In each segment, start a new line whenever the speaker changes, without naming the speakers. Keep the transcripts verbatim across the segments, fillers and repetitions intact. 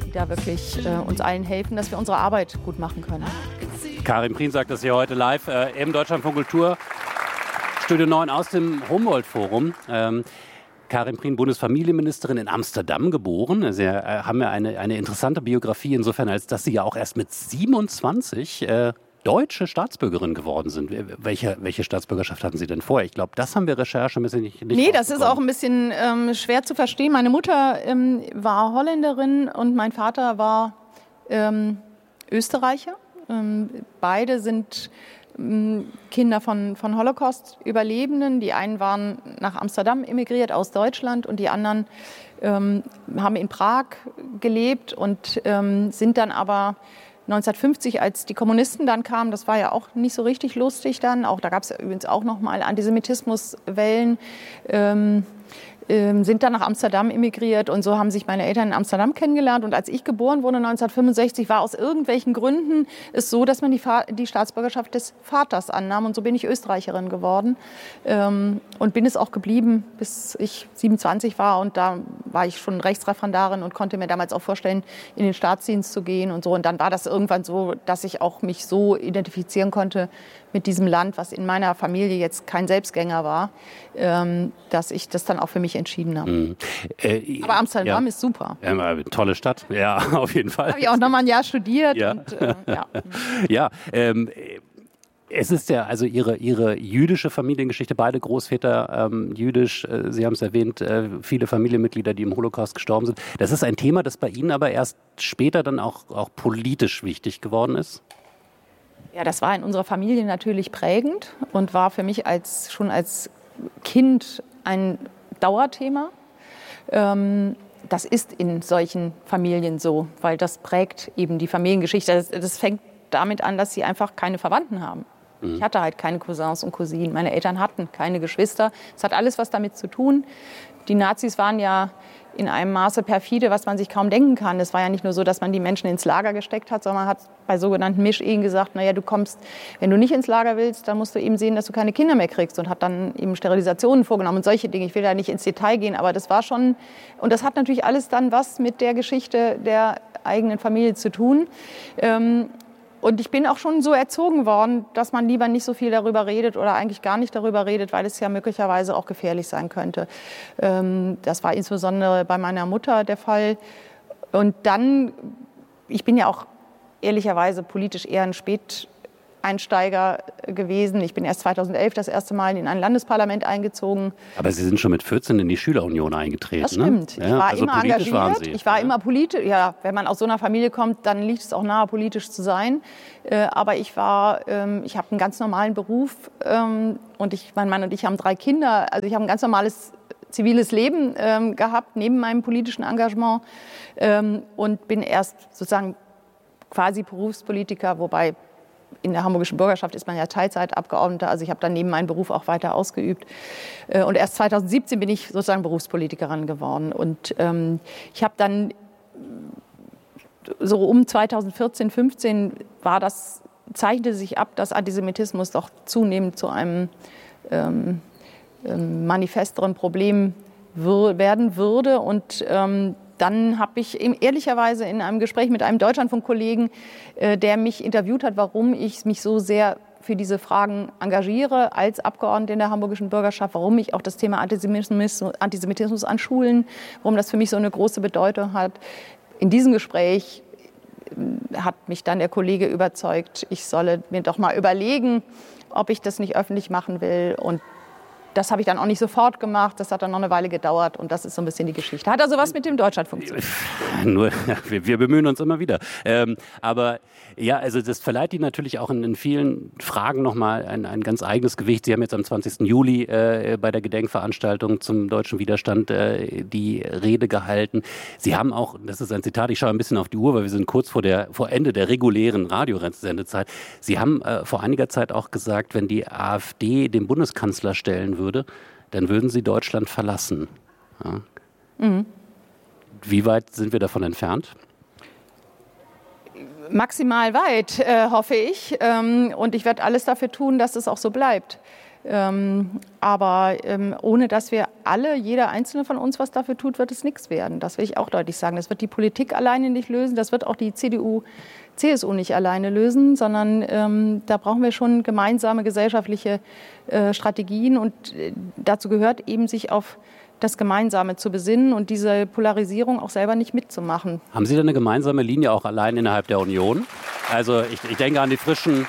die da wirklich äh, uns allen helfen, dass wir unsere Arbeit gut machen können.
Karin Prien sagt das hier heute live äh, im Deutschlandfunk Kultur, Studio neun aus dem Humboldt-Forum. Ähm, Karin Prien, Bundesfamilienministerin in Amsterdam geboren. Sie äh, haben ja eine, eine interessante Biografie insofern, als dass Sie ja auch erst mit siebenundzwanzig äh, deutsche Staatsbürgerin geworden sind. Welche, welche Staatsbürgerschaft hatten Sie denn vorher? Ich glaube, das haben wir Recherche ein bisschen nicht, nicht
Nee, das ist auch ein bisschen ähm, schwer zu verstehen. Meine Mutter ähm, war Holländerin und mein Vater war ähm, Österreicher. Ähm, beide sind ähm, Kinder von, von Holocaust-Überlebenden. Die einen waren nach Amsterdam emigriert aus Deutschland und die anderen ähm, haben in Prag gelebt und ähm, sind dann aber neunzehnhundertfünfzig, als die Kommunisten dann kamen, das war ja auch nicht so richtig lustig dann. Auch, da gab es übrigens auch noch mal Antisemitismuswellen. Ähm, ähm, sind dann nach Amsterdam emigriert und so haben sich meine Eltern in Amsterdam kennengelernt. Und als ich geboren wurde, neunzehnhundertfünfundsechzig, war aus irgendwelchen Gründen es so, dass man die, Fa- die Staatsbürgerschaft des Vaters annahm. Und so bin ich Österreicherin geworden ähm, und bin es auch geblieben, bis ich siebenundzwanzig war. Und da war ich schon Rechtsreferendarin und konnte mir damals auch vorstellen, in den Staatsdienst zu gehen und so. Und dann war das irgendwann so, dass ich auch mich so identifizieren konnte mit diesem Land, was in meiner Familie jetzt kein Selbstgänger war, ähm, dass ich das dann auch für mich entschieden habe. Mhm. Äh, Aber Amsterdam ja. ist super.
Ja, tolle Stadt, ja, auf jeden Fall.
Habe ich auch noch mal ein Jahr studiert.
Ja,
und, äh, ja.
ja ähm, es ist ja also Ihre, Ihre jüdische Familiengeschichte, beide Großväter ähm, jüdisch, äh, Sie haben es erwähnt, äh, viele Familienmitglieder, die im Holocaust gestorben sind. Das ist ein Thema, das bei Ihnen aber erst später dann auch, auch politisch wichtig geworden ist?
Ja, das war in unserer Familie natürlich prägend und war für mich als, schon als Kind ein Dauerthema. Ähm, das ist in solchen Familien so, weil das prägt eben die Familiengeschichte. Das, das fängt damit an, dass sie einfach keine Verwandten haben. Mhm. Ich hatte halt keine Cousins und Cousinen. Meine Eltern hatten keine Geschwister. Es hat alles was damit zu tun. Die Nazis waren ja in einem Maße perfide, was man sich kaum denken kann. Es war ja nicht nur so, dass man die Menschen ins Lager gesteckt hat, sondern man hat bei sogenannten Mischehen gesagt, naja, du kommst, wenn du nicht ins Lager willst, dann musst du eben sehen, dass du keine Kinder mehr kriegst und hat dann eben Sterilisationen vorgenommen und solche Dinge. Ich will da nicht ins Detail gehen, aber das war schon, und das hat natürlich alles dann was mit der Geschichte der eigenen Familie zu tun. Ähm, Und ich bin auch schon so erzogen worden, dass man lieber nicht so viel darüber redet oder eigentlich gar nicht darüber redet, weil es ja möglicherweise auch gefährlich sein könnte. Das war insbesondere bei meiner Mutter der Fall. Und dann, ich bin ja auch ehrlicherweise politisch eher ein Späteinsteiger gewesen. Ich bin erst zweitausendelf das erste Mal in ein Landesparlament eingezogen.
Aber Sie sind schon mit vierzehn in die Schülerunion eingetreten.
Das stimmt.
Ne?
Ich
ja,
war
also
immer engagiert.
Waren Sie,
ich war
ja?
immer politisch. Ja, wenn man aus so einer Familie kommt, dann liegt es auch nahe, politisch zu sein. Äh, aber ich war, ähm, ich habe einen ganz normalen Beruf ähm, und ich, mein Mann und ich haben drei Kinder. Also ich habe ein ganz normales ziviles Leben ähm, gehabt neben meinem politischen Engagement ähm, und bin erst sozusagen quasi Berufspolitiker, wobei in der hamburgischen Bürgerschaft ist man ja Teilzeitabgeordneter, also ich habe dann neben meinem Beruf auch weiter ausgeübt. Und erst zweitausendsiebzehn bin ich sozusagen Berufspolitikerin geworden. Und ähm, ich habe dann so um zweitausendvierzehn, fünfzehn war das, zeichnete sich ab, dass Antisemitismus doch zunehmend zu einem ähm, ähm, manifesteren Problem wür- werden würde. Und ähm, dann habe ich ehrlicherweise in einem Gespräch mit einem Deutschlandfunk-Kollegen, äh, der mich interviewt hat, warum ich mich so sehr für diese Fragen engagiere als Abgeordnete in der hamburgischen Bürgerschaft, warum ich auch das Thema Antisemitismus, Antisemitismus an Schulen, warum das für mich so eine große Bedeutung hat. In diesem Gespräch hat mich dann der Kollege überzeugt, ich solle mir doch mal überlegen, ob ich das nicht öffentlich machen will. Und das habe ich dann auch nicht sofort gemacht. Das hat dann noch eine Weile gedauert. Und das ist so ein bisschen die Geschichte. Hat also was mit dem Deutschlandfunk zu tun.
Nur, wir, wir bemühen uns immer wieder. Ähm, aber ja, also das verleiht Ihnen natürlich auch in, in vielen Fragen nochmal ein, ein ganz eigenes Gewicht. Sie haben jetzt am zwanzigsten Juli äh, bei der Gedenkveranstaltung zum deutschen Widerstand äh, die Rede gehalten. Sie haben auch, das ist ein Zitat, ich schaue ein bisschen auf die Uhr, weil wir sind kurz vor, der, vor Ende der regulären Radiosendezeit. Sie haben äh, vor einiger Zeit auch gesagt, wenn die AfD den Bundeskanzler stellen würde, dann würden Sie Deutschland verlassen. Ja. Mhm. Wie weit sind wir davon entfernt?
Maximal weit, äh, hoffe ich. Ähm, und ich werde alles dafür tun, dass es auch so bleibt. Ähm, aber ähm, ohne dass wir alle, jeder Einzelne von uns was dafür tut, wird es nichts werden. Das will ich auch deutlich sagen. Das wird die Politik alleine nicht lösen, das wird auch die C D U, C S U nicht alleine lösen, sondern ähm, da brauchen wir schon gemeinsame gesellschaftliche äh, Strategien. Und äh, dazu gehört eben, sich auf das Gemeinsame zu besinnen und diese Polarisierung auch selber nicht mitzumachen.
Haben Sie da eine gemeinsame Linie auch allein innerhalb der Union? Also ich, ich denke an die frischen...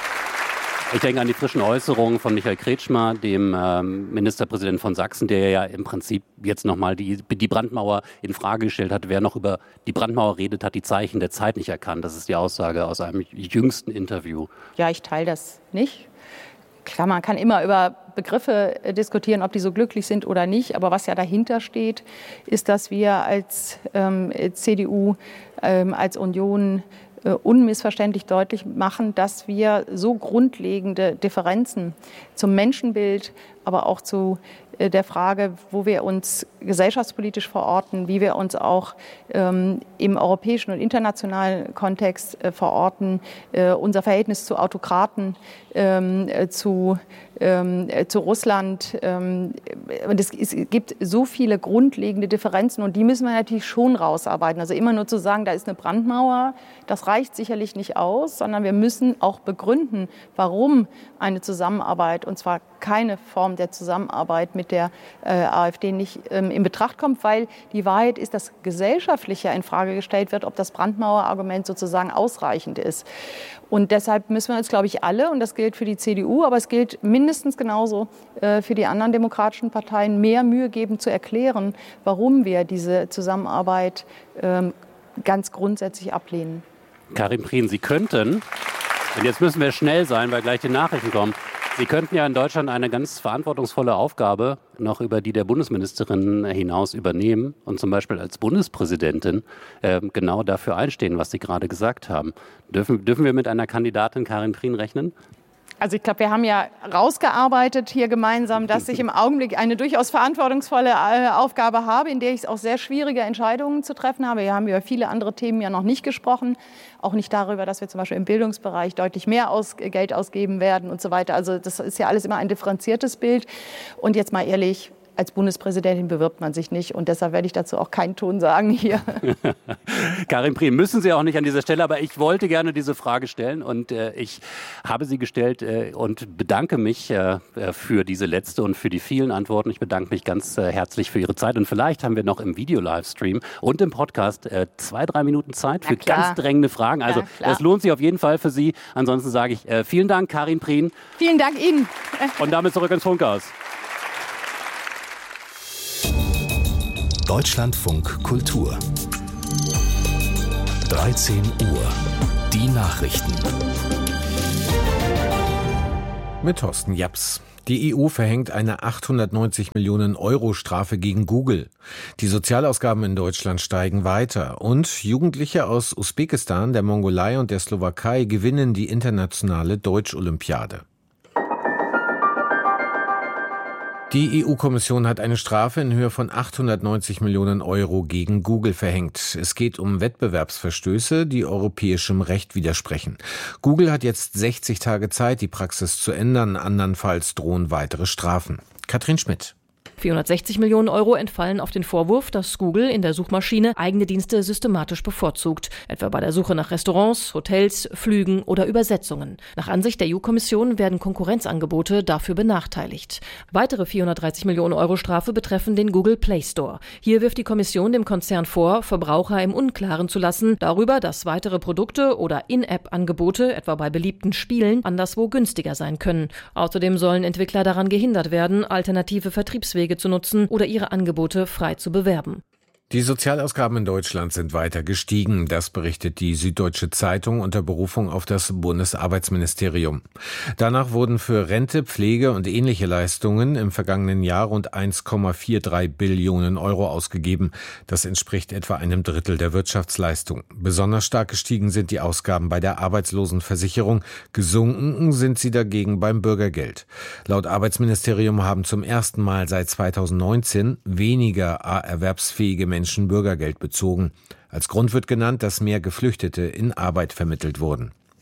Ich denke an die frischen Äußerungen von Michael Kretschmer, dem ähm, Ministerpräsidenten von Sachsen, der ja im Prinzip jetzt nochmal die, die Brandmauer in Frage gestellt hat. Wer noch über die Brandmauer redet, hat die Zeichen der Zeit nicht erkannt. Das ist die Aussage aus einem jüngsten Interview.
Ja, ich teile das nicht. Klar, man kann immer über Begriffe diskutieren, ob die so glücklich sind oder nicht. Aber was ja dahinter steht, ist, dass wir als ähm, C D U, ähm, als Union unmissverständlich deutlich machen, dass wir so grundlegende Differenzen zum Menschenbild, aber auch zu der Frage, wo wir uns gesellschaftspolitisch verorten, wie wir uns auch ähm, im europäischen und internationalen Kontext äh, verorten, äh, unser Verhältnis zu Autokraten, ähm, äh, zu, ähm, äh, zu Russland. Ähm, und es, es gibt so viele grundlegende Differenzen und die müssen wir natürlich schon rausarbeiten. Also immer nur zu sagen, da ist eine Brandmauer, das reicht sicherlich nicht aus, sondern wir müssen auch begründen, warum eine Zusammenarbeit, und zwar keine Form der Zusammenarbeit mit der äh, AfD nicht ähm, in Betracht kommt, weil die Wahrheit ist, dass gesellschaftlich ja in Frage gestellt wird, ob das Brandmauerargument sozusagen ausreichend ist. Und deshalb müssen wir uns, glaube ich, alle, und das gilt für die C D U, aber es gilt mindestens genauso äh, für die anderen demokratischen Parteien, mehr Mühe geben zu erklären, warum wir diese Zusammenarbeit ähm, ganz grundsätzlich ablehnen.
Karin Prien, Sie könnten, und jetzt müssen wir schnell sein, weil gleich die Nachrichten kommen, Sie könnten ja in Deutschland eine ganz verantwortungsvolle Aufgabe noch über die der Bundesministerin hinaus übernehmen und zum Beispiel als Bundespräsidentin äh, genau dafür einstehen, was Sie gerade gesagt haben. Dürfen, dürfen wir mit einer Kandidatin Karin Prien rechnen?
Also ich glaube, wir haben ja rausgearbeitet hier gemeinsam, dass ich im Augenblick eine durchaus verantwortungsvolle äh, Aufgabe habe, in der ich auch sehr schwierige Entscheidungen zu treffen habe. Wir haben über viele andere Themen ja noch nicht gesprochen, auch nicht darüber, dass wir zum Beispiel im Bildungsbereich deutlich mehr aus, Geld ausgeben werden und so weiter. Also das ist ja alles immer ein differenziertes Bild. Und jetzt mal ehrlich, als Bundespräsidentin bewirbt man sich nicht und deshalb werde ich dazu auch keinen Ton sagen hier.
Karin Prien, müssen Sie auch nicht an dieser Stelle, aber ich wollte gerne diese Frage stellen und äh, ich habe sie gestellt äh, und bedanke mich äh, für diese letzte und für die vielen Antworten. Ich bedanke mich ganz äh, herzlich für Ihre Zeit und vielleicht haben wir noch im Video-Livestream und im Podcast äh, zwei, drei Minuten Zeit für ganz drängende Fragen. Also ja, das lohnt sich auf jeden Fall für Sie. Ansonsten sage ich äh, vielen Dank, Karin Prien.
Vielen Dank Ihnen.
Und damit zurück ins Funkhaus.
Deutschlandfunk Kultur. dreizehn Uhr. Die Nachrichten.
Mit Thorsten Japs. Die E U verhängt eine achthundertneunzig Millionen Euro Strafe gegen Google. Die Sozialausgaben in Deutschland steigen weiter. Und Jugendliche aus Usbekistan, der Mongolei und der Slowakei gewinnen die internationale Deutsch-Olympiade. Die E U-Kommission hat eine Strafe in Höhe von achthundertneunzig Millionen Euro gegen Google verhängt. Es geht um Wettbewerbsverstöße, die europäischem Recht widersprechen. Google hat jetzt sechzig Tage Zeit, die Praxis zu ändern. Andernfalls drohen weitere Strafen. Katrin Schmidt.
vierhundertsechzig Millionen Euro entfallen auf den Vorwurf, dass Google in der Suchmaschine eigene Dienste systematisch bevorzugt, etwa bei der Suche nach Restaurants, Hotels, Flügen oder Übersetzungen. Nach Ansicht der E U-Kommission werden Konkurrenzangebote dafür benachteiligt. Weitere vierhundertdreißig Millionen Euro Strafe betreffen den Google Play Store. Hier wirft die Kommission dem Konzern vor, Verbraucher im Unklaren zu lassen darüber, dass weitere Produkte oder In-App-Angebote, etwa bei beliebten Spielen, anderswo günstiger sein können. Außerdem sollen Entwickler daran gehindert werden, alternative Vertriebswege zu nutzen oder ihre Angebote frei zu bewerben.
Die Sozialausgaben in Deutschland sind weiter gestiegen. Das berichtet die Süddeutsche Zeitung unter Berufung auf das Bundesarbeitsministerium. Danach wurden für Rente, Pflege und ähnliche Leistungen im vergangenen Jahr rund eins Komma dreiundvierzig Billionen Euro ausgegeben. Das entspricht etwa einem Drittel der Wirtschaftsleistung. Besonders stark gestiegen sind die Ausgaben bei der Arbeitslosenversicherung. Gesunken sind sie dagegen beim Bürgergeld. Laut Arbeitsministerium haben zum ersten Mal seit zweitausendneunzehn weniger erwerbsfähige Menschen Bürgergeld bezogen. Als Grund wird genannt, dass mehr Geflüchtete in Arbeit vermittelt wurden.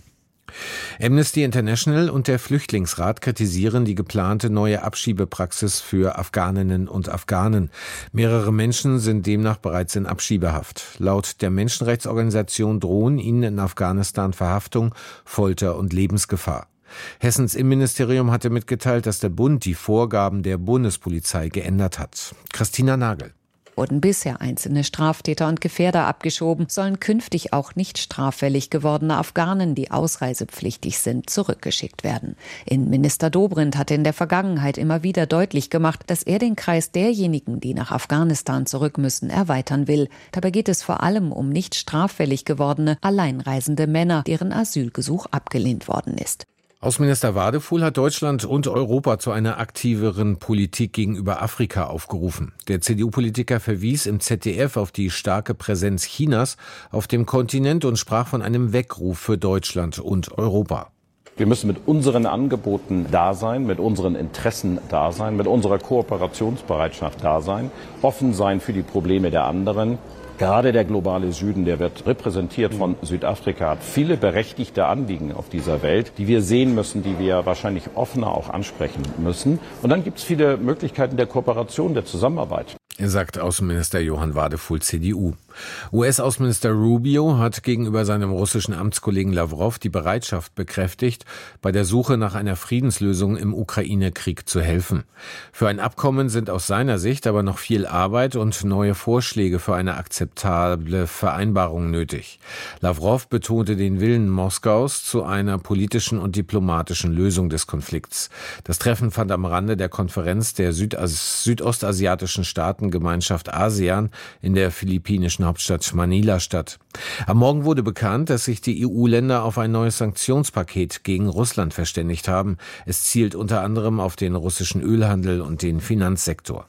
Amnesty International und der Flüchtlingsrat kritisieren die geplante neue Abschiebepraxis für Afghaninnen und Afghanen. Mehrere Menschen sind demnach bereits in Abschiebehaft. Laut der Menschenrechtsorganisation drohen ihnen in Afghanistan Verhaftung, Folter und Lebensgefahr. Hessens Innenministerium hatte mitgeteilt, dass der Bund die Vorgaben der Bundespolizei geändert hat. Christina Nagel.
Wurden bisher einzelne Straftäter und Gefährder abgeschoben, sollen künftig auch nicht straffällig gewordene Afghanen, die ausreisepflichtig sind, zurückgeschickt werden. Innenminister Dobrindt hatte in der Vergangenheit immer wieder deutlich gemacht, dass er den Kreis derjenigen, die nach Afghanistan zurück müssen, erweitern will. Dabei geht es vor allem um nicht straffällig gewordene, alleinreisende Männer, deren Asylgesuch abgelehnt worden ist.
Außenminister Wadefuhl hat Deutschland und Europa zu einer aktiveren Politik gegenüber Afrika aufgerufen. Der C D U-Politiker verwies im Z D F auf die starke Präsenz Chinas auf dem Kontinent und sprach von einem Weckruf für Deutschland und Europa.
Wir müssen mit unseren Angeboten da sein, mit unseren Interessen da sein, mit unserer Kooperationsbereitschaft da sein, offen sein für die Probleme der anderen. Gerade der globale Süden, der wird repräsentiert von Südafrika, hat viele berechtigte Anliegen auf dieser Welt, die wir sehen müssen, die wir wahrscheinlich offener auch ansprechen müssen. Und dann gibt es viele Möglichkeiten der Kooperation, der Zusammenarbeit.
Sagt Außenminister Johann Wadefuhl, C D U. U S-Außenminister Rubio hat gegenüber seinem russischen Amtskollegen Lavrov die Bereitschaft bekräftigt, bei der Suche nach einer Friedenslösung im Ukraine-Krieg zu helfen. Für ein Abkommen sind aus seiner Sicht aber noch viel Arbeit und neue Vorschläge für eine akzeptable Vereinbarung nötig. Lavrov betonte den Willen Moskaus zu einer politischen und diplomatischen Lösung des Konflikts. Das Treffen fand am Rande der Konferenz der Südas- südostasiatischen Staatengemeinschaft ASEAN in der philippinischen Hauptstadt Manila statt. Am Morgen wurde bekannt, dass sich die E U-Länder auf ein neues Sanktionspaket gegen Russland verständigt haben. Es zielt unter anderem auf den russischen Ölhandel und den Finanzsektor.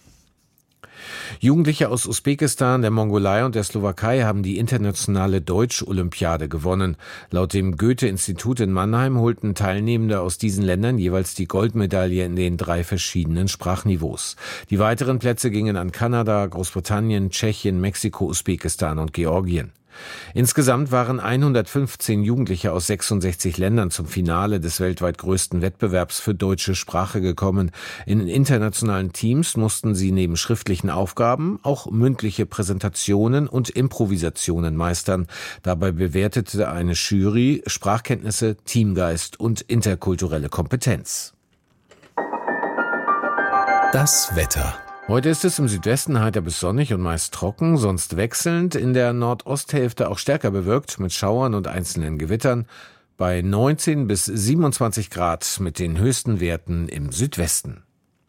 Jugendliche aus Usbekistan, der Mongolei und der Slowakei haben die internationale Deutsch-Olympiade gewonnen. Laut dem Goethe-Institut in Mannheim holten Teilnehmende aus diesen Ländern jeweils die Goldmedaille in den drei verschiedenen Sprachniveaus. Die weiteren Plätze gingen an Kanada, Großbritannien, Tschechien, Mexiko, Usbekistan und Georgien. Insgesamt waren hundertfünfzehn Jugendliche aus sechsundsechzig Ländern zum Finale des weltweit größten Wettbewerbs für deutsche Sprache gekommen. In internationalen Teams mussten sie neben schriftlichen Aufgaben auch mündliche Präsentationen und Improvisationen meistern. Dabei bewertete eine Jury Sprachkenntnisse, Teamgeist und interkulturelle Kompetenz.
Das Wetter.
Heute ist es im Südwesten heiter bis sonnig und meist trocken, sonst wechselnd, in der Nordosthälfte auch stärker bewölkt mit Schauern und einzelnen Gewittern, bei neunzehn bis siebenundzwanzig Grad mit den höchsten Werten im Südwesten.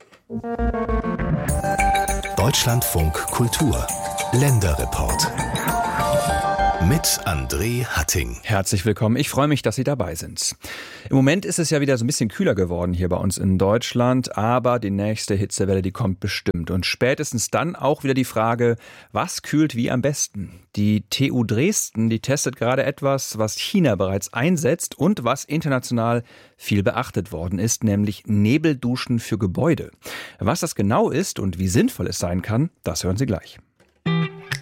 Deutschlandfunk Kultur Länderreport mit André Hatting.
Herzlich willkommen. Ich freue mich, dass Sie dabei sind. Im Moment ist es ja wieder so ein bisschen kühler geworden hier bei uns in Deutschland, aber die nächste Hitzewelle, die kommt bestimmt. Und spätestens dann auch wieder die Frage, was kühlt wie am besten? Die T U Dresden, die testet gerade etwas, was China bereits einsetzt und was international viel beachtet worden ist, nämlich Nebelduschen für Gebäude. Was das genau ist und wie sinnvoll es sein kann, das hören Sie gleich.